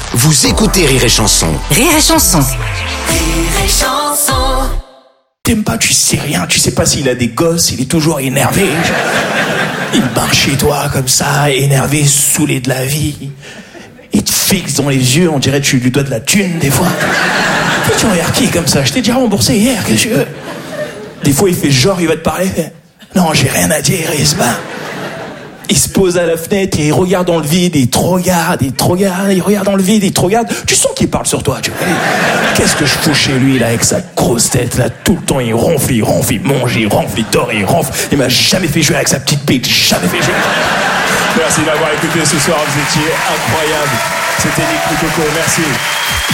Vous écoutez Rire et Chanson. Rire et Chanson. Rire et Chanson. T'aimes pas, tu sais rien, tu sais pas s'il a des gosses, il est toujours énervé. Il marche chez toi comme ça, énervé, saoulé de la vie. Il te fixe dans les yeux, on dirait que tu lui dois de la thune des fois. Tu regardes qui comme ça? Je t'ai déjà remboursé hier, qu'est-ce que tu veux? Des fois il fait genre, il va te parler. Non, j'ai rien à dire, il se bat. Il se pose à la fenêtre et il regarde dans le vide, il te regarde, il regarde dans le vide, il te regarde. Tu sens qu'il parle sur toi, tu vois. Qu'est-ce que je fous chez lui, là, avec sa grosse tête, là, tout le temps, il ronfle, il mange, il ronfle, il dort, il ronfle. Il m'a jamais fait jouer avec sa petite bite, jamais fait jouer. Merci d'avoir écouté ce soir, vous étiez incroyable. C'était Nick Coco, merci.